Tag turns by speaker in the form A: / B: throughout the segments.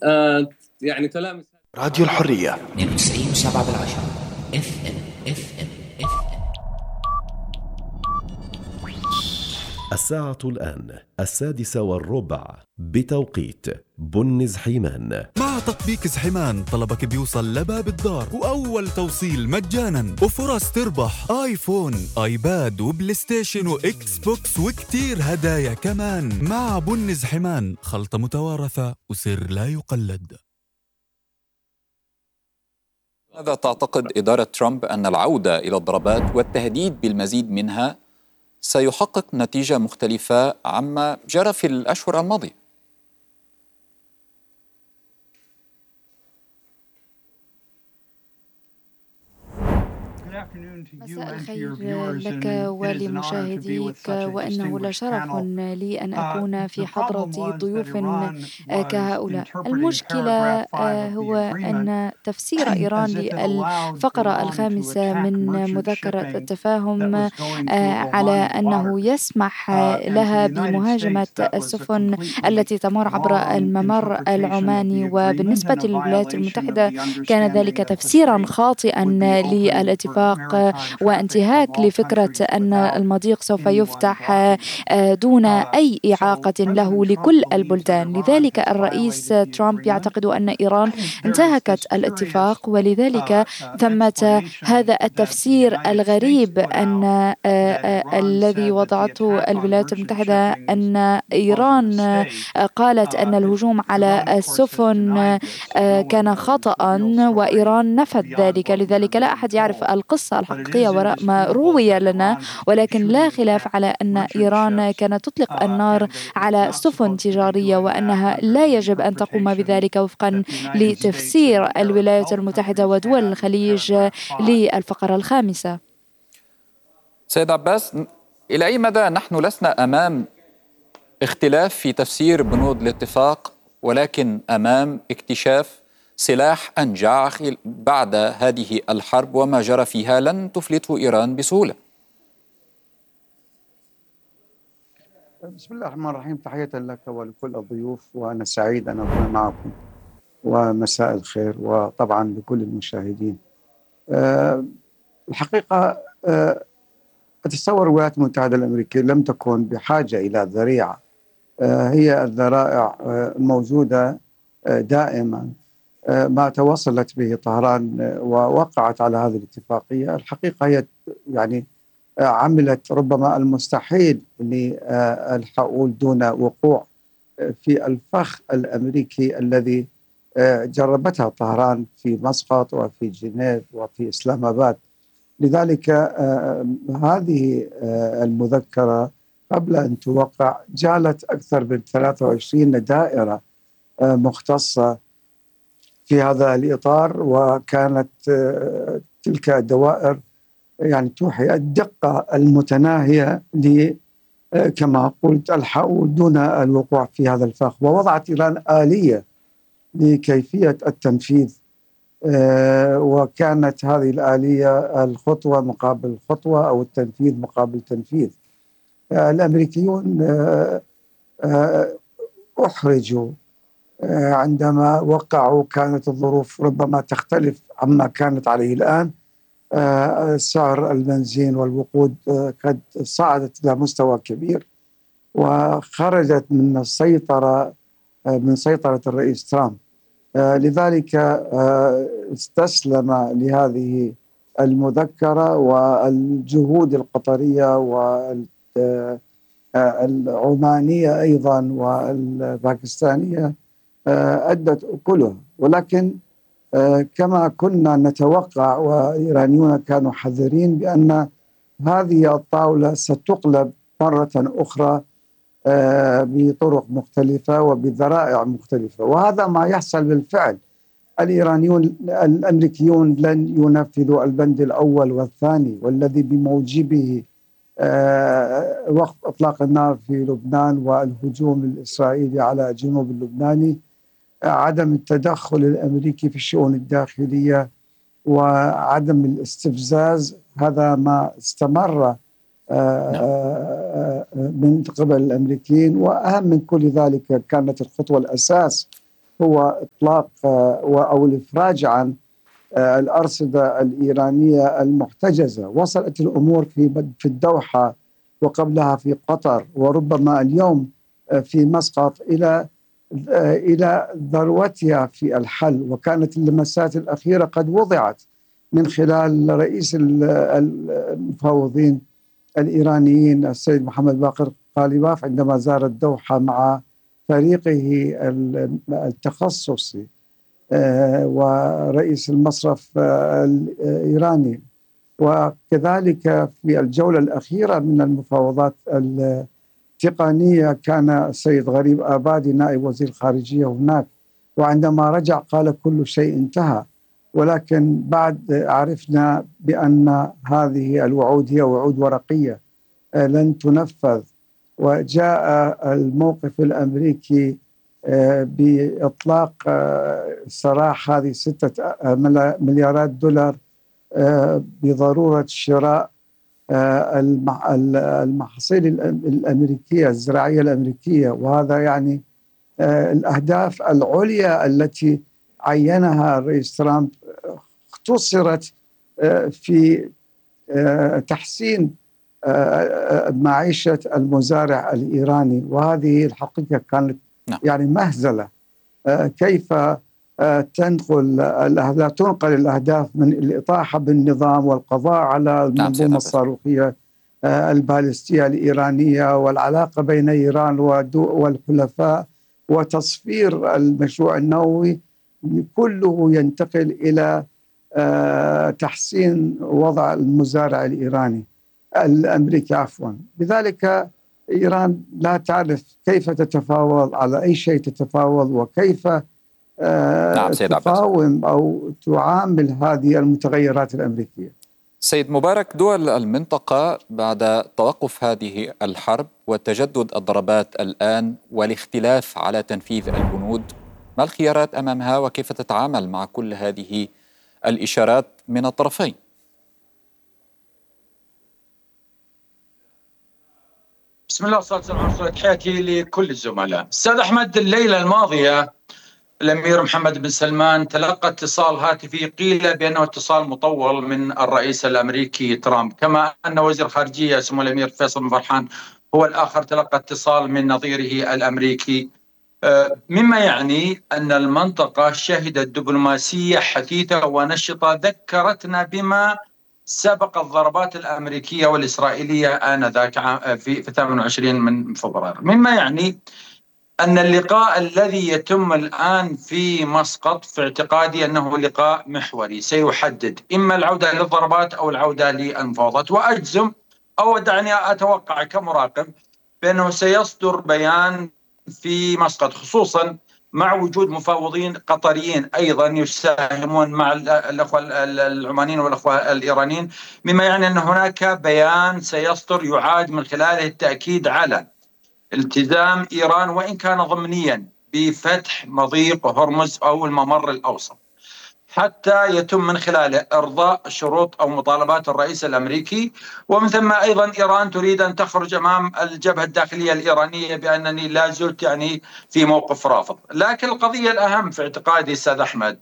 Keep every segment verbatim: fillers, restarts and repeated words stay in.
A: آه يعني تلامس
B: راديو الحرية
C: اثنين وتسعين وسبعة بالعشرة اف ام اف ام اف ام.
D: الساعة الآن السادسة والربع بتوقيت بن زحيمان.
E: مع تطبيق زحيمان طلبك بيوصل لباب الدار وأول توصيل مجانا وفرص تربح آيفون آيباد وبلاي ستيشن وإكس بوكس وكتير هدايا كمان. مع بن زحيمان خلطة متوارثة وسر لا يقلد.
F: ماذا تعتقد إدارة ترامب أن العودة إلى الضربات والتهديد بالمزيد منها سيحقق نتيجة مختلفة عما جرى في الأشهر الماضية؟
G: مساء الخير لك ولمشاهديك، وإنه لشرف لي أن أكون في حضرة ضيوف كهؤلاء. المشكلة هو أن تفسير إيران للفقرة الخامسة من مذكرة التفاهم على أنه يسمح لها بمهاجمة السفن التي تمر عبر الممر العماني، وبالنسبة للولايات المتحدة كان ذلك تفسيرا خاطئا للاتفاق وانتهاك لفكرة أن المضيق سوف يفتح دون أي إعاقة له لكل البلدان. لذلك الرئيس ترامب يعتقد أن إيران انتهكت الاتفاق، ولذلك ثمة هذا التفسير الغريب أن الذي وضعته الولايات المتحدة أن إيران قالت أن الهجوم على السفن كان خطأ وإيران نفت ذلك. لذلك لا أحد يعرف القصة الحقيقية وراء ما روي لنا، ولكن لا خلاف على أن إيران كانت تطلق النار على سفن تجارية وأنها لا يجب أن تقوم بذلك وفقا لتفسير الولايات المتحدة ودول الخليج للفقرة الخامسة.
F: سيد عباس، إلى أي مدى نحن لسنا أمام اختلاف في تفسير بنود الاتفاق، ولكن أمام اكتشاف سلاح أنجع بعد هذه الحرب وما جرى فيها لن تفلته إيران بسهولة؟
H: بسم الله الرحمن الرحيم. تحية لك ولكل الضيوف، وأنا سعيد أن أكون معكم، ومساء الخير، وطبعا لكل المشاهدين. أه الحقيقة أه أتصور الولايات المتحدة الأمريكية لم تكن بحاجة إلى ذريعة. أه هي الذرائع أه موجودة أه دائما. ما توصلت به طهران ووقعت على هذه الاتفاقية الحقيقة هي يعني عملت ربما المستحيل للحقول دون وقوع في الفخ الأمريكي الذي جربتها طهران في مسقط وفي جنيف وفي إسلام آباد. لذلك هذه المذكرة قبل أن توقع جعلت أكثر من ثلاثة وعشرين دائرة مختصة في هذا الإطار، وكانت تلك الدوائر يعني توحي الدقة المتناهية ل كما قلت الحقول دون الوقوع في هذا الفخ. ووضعت إيران آلية لكيفية التنفيذ، وكانت هذه الآلية الخطوة مقابل خطوة أو التنفيذ مقابل تنفيذ. الأمريكيون أحرجوا عندما وقعوا، كانت الظروف ربما تختلف عما كانت عليه الآن. سعر البنزين والوقود قد صعدت إلى مستوى كبير وخرجت من السيطرة من سيطرة الرئيس ترامب. لذلك استسلم لهذه المذكرة، والجهود القطرية والعمانية أيضا والباكستانية أدت أكلها. ولكن كما كنا نتوقع وإيرانيون كانوا حذرين بأن هذه الطاولة ستقلب مرة أخرى بطرق مختلفة وبذرائع مختلفة، وهذا ما يحصل بالفعل. الإيرانيون الأمريكيون لن ينفذوا البند الأول والثاني، والذي بموجبه وقف إطلاق النار في لبنان والهجوم الإسرائيلي على الجنوب اللبناني، عدم التدخل الأمريكي في الشؤون الداخلية وعدم الاستفزاز. هذا ما استمر من قبل الأمريكيين، وأهم من كل ذلك كانت الخطوة الأساس هو إطلاق أو الإفراج عن الأرصدة الإيرانية المحتجزة. وصلت الأمور في في الدوحة وقبلها في قطر وربما اليوم في مسقط إلى إلى ذروتها في الحل، وكانت اللمسات الأخيرة قد وضعت من خلال رئيس المفاوضين الإيرانيين السيد محمد باقر قالباف عندما زار الدوحة مع فريقه التخصصي ورئيس المصرف الإيراني. وكذلك في الجولة الأخيرة من المفاوضات التقنية كان السيد غريب آبادي نائب وزير الخارجية هناك، وعندما رجع قال كل شيء انتهى. ولكن بعد عرفنا بأن هذه الوعود هي وعود ورقية لن تنفذ، وجاء الموقف الأمريكي بإطلاق سراح هذه ستة مليارات دولار بضرورة شراء المحاصيل الأمريكية الزراعية الأمريكية. وهذا يعني الأهداف العليا التي عينها الرئيس ترامب اختصرت في تحسين معيشة المزارع الإيراني، وهذه الحقيقة كانت يعني مهزلة. كيف تنقل الأهداف تنقل الأهداف من الإطاحة بالنظام والقضاء على المنظومة الصاروخية البالستية الإيرانية والعلاقة بين إيران والحلفاء وتصفير المشروع النووي، كله ينتقل إلى تحسين وضع المزارع الإيراني الأمريكي عفوا. بذلك إيران لا تعرف كيف تتفاوض، على أي شيء تتفاوض، وكيف نعم تقاوم أو تعامل هذه المتغيرات الأمريكية.
F: سيد مبارك، دول المنطقة بعد توقف هذه الحرب وتجدد الضربات الآن والاختلاف على تنفيذ البنود، ما الخيارات أمامها وكيف تتعامل مع كل هذه الإشارات من الطرفين؟
B: بسم الله والصلاة والسلام على رسول الله. تحياتي لكل الزملاء. أستاذ أحمد، الليلة الماضية الأمير محمد بن سلمان تلقى اتصال هاتفي قيل بأنه اتصال مطول من الرئيس الأمريكي ترامب، كما أن وزير الخارجية سمو الأمير فيصل بن فرحان هو الآخر تلقى اتصال من نظيره الأمريكي، مما يعني أن المنطقة شهدت دبلوماسية حثيثة ونشطة ذكرتنا بما سبق الضربات الأمريكية والإسرائيلية آنذاك في ثمانية وعشرين من فبراير، مما يعني أن اللقاء الذي يتم الآن في مسقط في اعتقادي أنه لقاء محوري سيحدد إما العودة للضربات أو العودة للمفاوضات. وأجزم أو دعني أتوقع كمراقب بأنه سيصدر بيان في مسقط، خصوصا مع وجود مفاوضين قطريين أيضا يساهمون مع الأخوة العمانيين والأخوة الإيرانيين، مما يعني أن هناك بيان سيصدر يعاد من خلاله التأكيد على التزام إيران وإن كان ضمنيا بفتح مضيق هرمز أو الممر الأوسط، حتى يتم من خلاله إرضاء شروط أو مطالبات الرئيس الأمريكي. ومن ثم أيضا إيران تريد أن تخرج أمام الجبهة الداخلية الإيرانية بأنني لا زلت يعني في موقف رافض. لكن القضية الأهم في اعتقادي أستاذ أحمد،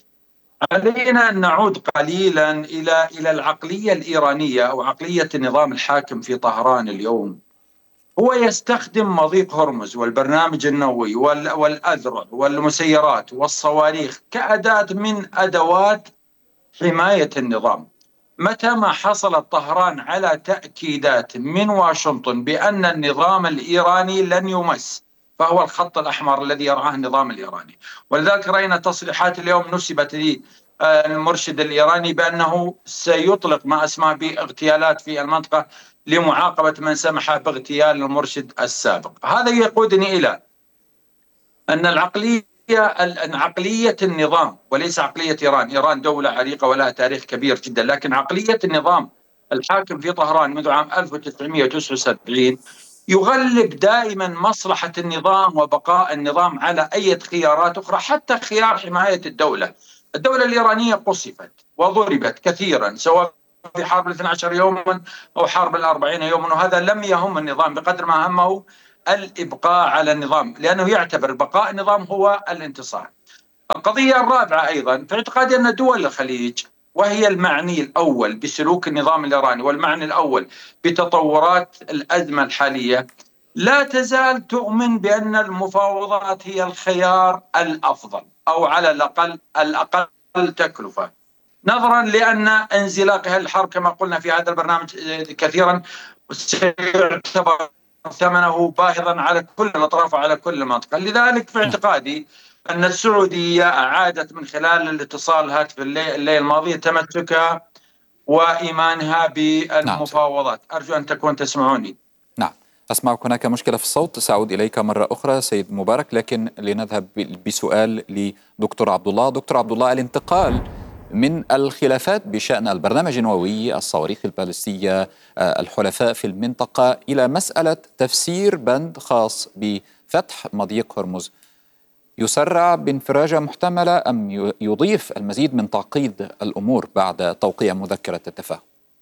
B: علينا أن نعود قليلا إلى إلى العقلية الإيرانية أو عقلية النظام الحاكم في طهران اليوم. هو يستخدم مضيق هرمز والبرنامج النووي والأذرع والمسيرات والصواريخ كأداة من أدوات حماية النظام. متى ما حصلت طهران على تأكيدات من واشنطن بأن النظام الإيراني لن يمس، فهو الخط الأحمر الذي يرعاه النظام الإيراني. ولذلك رأينا تصريحات اليوم نسبت لي المرشد الإيراني بأنه سيطلق ما أسمى باغتيالات في المنطقة لمعاقبة من سمح باغتيال المرشد السابق. هذا يقودني إلى أن العقلية أن عقلية النظام وليس عقلية إيران، إيران دولة عريقة ولها تاريخ كبير جدا، لكن عقلية النظام الحاكم في طهران منذ عام ألف وتسعمئة وتسعة وسبعين يغلب دائما مصلحة النظام وبقاء النظام على أي خيارات أخرى، حتى خيار حماية الدولة. الدولة الإيرانية قصفت وضربت كثيرا سواء في حرب الاثنى عشر يوما أو حرب الأربعين يوما، وهذا لم يهم النظام بقدر ما همه الإبقاء على النظام، لأنه يعتبر بقاء النظام هو الانتصار. القضية الرابعة أيضا في اعتقادي أن دول الخليج، وهي المعني الأول بسلوك النظام الإيراني والمعني الأول بتطورات الأزمة الحالية، لا تزال تؤمن بأن المفاوضات هي الخيار الأفضل أو على الأقل الأقل تكلفة، نظرا لأن انزلاقها الحرب كما قلنا في هذا البرنامج كثيرا سيعتبر ثمنه باهظا على كل الأطراف وعلى كل المنطقة. لذلك في اعتقادي أن السعودية أعادت من خلال الاتصال الهاتفي الليلة الماضية تمسكها وإيمانها بالمفاوضات. أرجو أن تكون تسمعوني.
F: نعم أسمعك. هناك مشكلة في الصوت، سأعود إليك مرة أخرى سيد مبارك، لكن لنذهب بسؤال لدكتور عبد الله. دكتور عبد الله، الانتقال من الخلافات بشأن البرنامج النووي، الصواريخ البالستية، الحلفاء في المنطقة، إلى مسألة تفسير بند خاص بفتح مضيق هرمز، يسرع بانفراجة محتملة أم يضيف المزيد من تعقيد الأمور بعد توقيع مذكرة التفاهم؟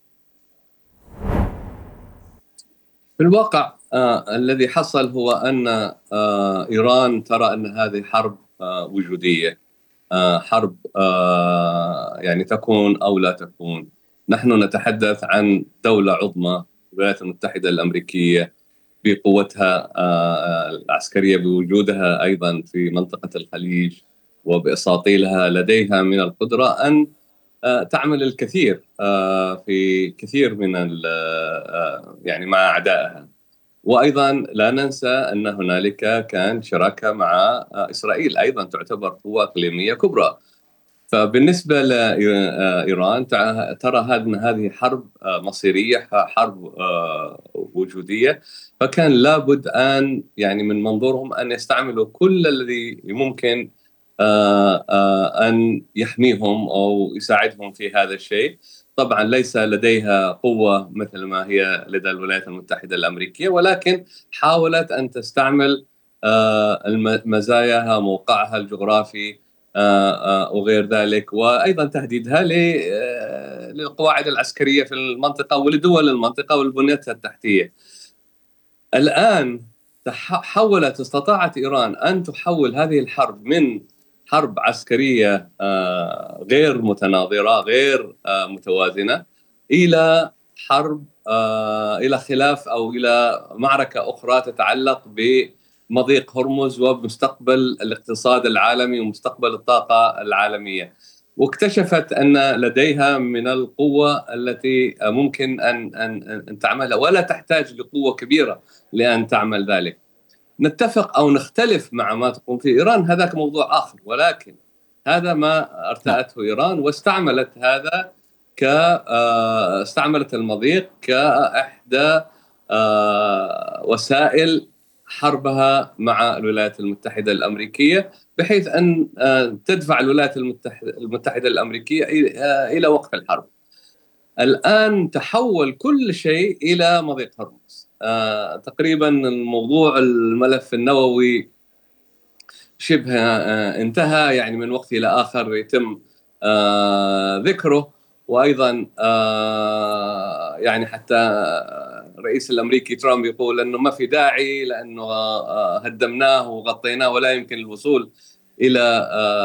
A: في الواقع آه الذي حصل هو أن آه إيران ترى أن هذه حرب آه وجودية، آه حرب آه يعني تكون أو لا تكون. نحن نتحدث عن دولة عظمى، الولايات المتحدة الأمريكية، بقوتها آه العسكرية، بوجودها أيضا في منطقة الخليج وبأساطيلها، لديها من القدرة أن آه تعمل الكثير آه في كثير من آه يعني مع أعدائها. وأيضا لا ننسى أن هنالك كان شراكة مع آه إسرائيل، أيضا تعتبر قوة إقليمية كبرى. فبالنسبة لإيران ترى أن هذه حرب مصيرية، حرب وجودية، فكان لابد أن يعني من منظورهم أن يستعملوا كل الذي ممكن أن يحميهم أو يساعدهم في هذا الشيء. طبعا ليس لديها قوة مثل ما هي لدى الولايات المتحدة الأمريكية، ولكن حاولت أن تستعمل مزاياها، موقعها الجغرافي وغير ذلك، وأيضا تهديدها للقواعد العسكرية في المنطقة ولدول المنطقة والبنيتها التحتية. الآن حولت استطاعت إيران أن تحول هذه الحرب من حرب عسكرية غير متناظرة غير متوازنة إلى حرب إلى خلاف أو إلى معركة أخرى تتعلق ب مضيق هرمز ومستقبل الاقتصاد العالمي ومستقبل الطاقة العالمية. واكتشفت أن لديها من القوة التي ممكن أن أن أن تعملها، ولا تحتاج لقوة كبيرة لأن تعمل ذلك. نتفق أو نختلف مع ما تقوم فيه إيران، هذاك موضوع آخر، ولكن هذا ما ارتأته إيران، واستعملت هذا ك استعملت المضيق كإحدى وسائل حربها مع الولايات المتحدة الأمريكية، بحيث أن تدفع الولايات المتحدة الأمريكية إلى وقف الحرب. الآن تحول كل شيء إلى مضيق هرمز. تقريبا الموضوع الملف النووي شبه انتهى، يعني من وقت إلى آخر يتم ذكره. وأيضا يعني حتى الرئيس الأمريكي ترامب يقول أنه ما في داعي لأنه هدمناه وغطيناه ولا يمكن الوصول إلى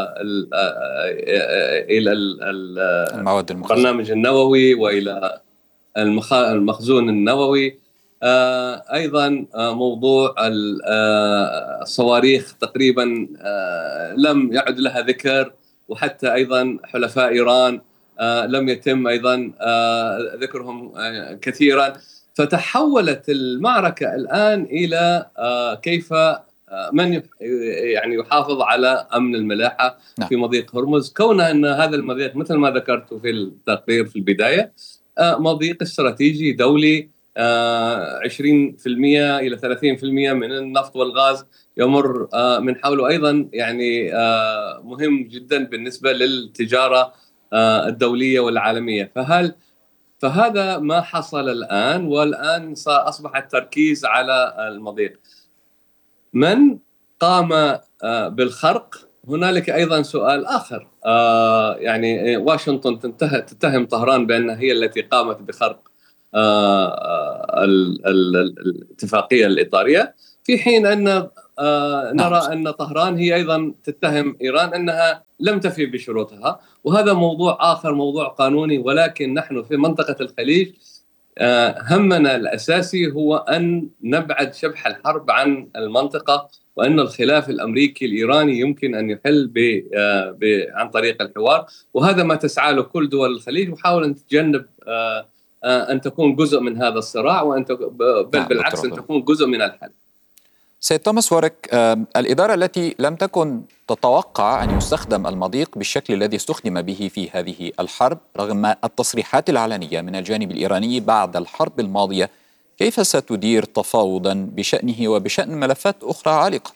A: إلى
F: المواد
A: البرنامج النووي وإلى المخزون النووي. أيضا موضوع الصواريخ تقريبا لم يعد لها ذكر، وحتى أيضا حلفاء إيران لم يتم أيضا ذكرهم كثيرا. فتحولت المعركة الآن إلى كيف من يعني يحافظ على أمن الملاحة في مضيق هرمز، كون أن هذا المضيق مثل ما ذكرت في التقرير في البداية مضيق استراتيجي دولي، عشرين بالمئة إلى ثلاثين بالمئة من النفط والغاز يمر من حوله، أيضا يعني مهم جدا بالنسبة للتجارة الدولية والعالمية. فهل فهذا ما حصل الآن، والآن أصبح التركيز على المضيق. من قام بالخرق؟ هنالك أيضا سؤال آخر، يعني واشنطن تتهم طهران بأنها هي التي قامت بخرق الاتفاقية الإطارية، في حين أن آه نرى أن طهران هي أيضا تتهم إيران أنها لم تفي بشروطها، وهذا موضوع آخر، موضوع قانوني. ولكن نحن في منطقة الخليج آه همنا الأساسي هو أن نبعد شبح الحرب عن المنطقة، وأن الخلاف الأمريكي الإيراني يمكن أن يحل ب آه ب عن طريق الحوار، وهذا ما تسعى له كل دول الخليج، وحاول أن تتجنب آه آه أن تكون جزء من هذا الصراع، وأن بل بالعكس أن تكون جزء من الحل.
F: سيد توماس واريك، الإدارة التي لم تكن تتوقع أن يستخدم المضيق بالشكل الذي استخدم به في هذه الحرب رغم التصريحات العلنية من الجانب الإيراني بعد الحرب الماضية، كيف ستدير تفاوضا بشأنه وبشأن ملفات أخرى عالقة؟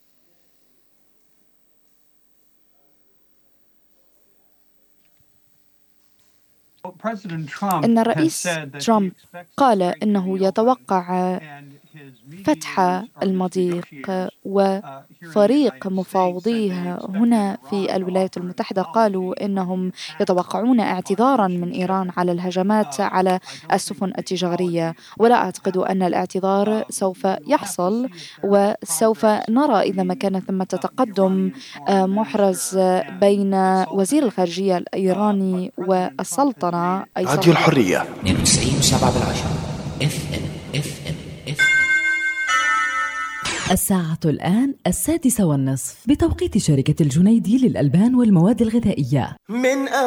G: إن الرئيس ترامب قال إنه يتوقع فتح المضيق، وفريق مفاوضيه هنا في الولايات المتحدة قالوا إنهم يتوقعون اعتذارا من إيران على الهجمات على السفن التجارية، ولا أعتقد أن الاعتذار سوف يحصل، وسوف نرى إذا ما كان ثمة تقدم محرز بين وزير الخارجية الإيراني والسلطنة.
I: راديو الحرية
C: اثنين وتسعين وسبعة بالعشرة اف ام اف ام اف
J: الساعة الآن السادسة والنصف بتوقيت شركة الجنيدي للألبان والمواد الغذائية. من